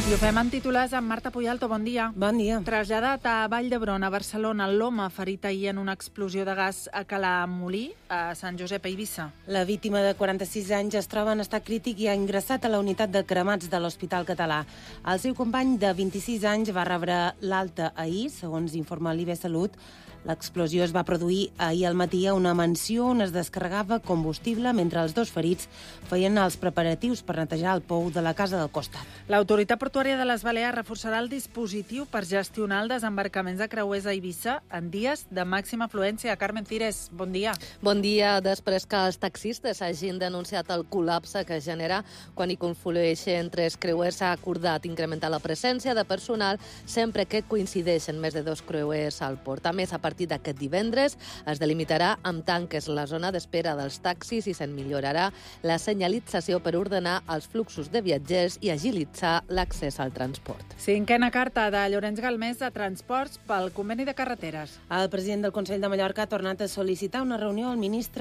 I ho fem en titulars amb Marta Puyalto. Bon dia. Bon dia. Traslladat a Vall d'Hebron, a Barcelona, l'home ferit ahir en una explosió de gas a Calamolí, a Sant Josep, a Eivissa. La víctima de 46 anys es troba en estat crític i ha ingressat a la unitat de cremats de l'Hospital Català. El seu company de 26 anys va rebre l'alta ahir, segons informa l'IB Salut. L'explosió es va produir ahir al matí a una mansió on es descarregava combustible mentre els dos ferits feien els preparatius per netejar el pou de la casa del costat. L'Autoritat Portuària de les Balears reforçarà el dispositiu per gestionar el desembarcament de creuers a Eivissa en dies de màxima afluència. Carmen Cires, bon dia. Bon dia. Després que els taxistes hagin denunciat el col·lapse que genera quan hi conflueixen tres creuers, s'ha acordat incrementar la presència de personal sempre que coincideixen més de dos creuers al port. A més, a partir d'aquest divendres es delimitarà amb tanques la zona d'espera dels taxis i se'n millorarà la senyalització per ordenar els fluxos de viatgers i agilitzar l'accés al transport. Cinquena carta de Llorenç Galmés a Transports pel conveni de carreteres. El president del Consell de Mallorca ha tornat a sol·licitar una reunió al ministre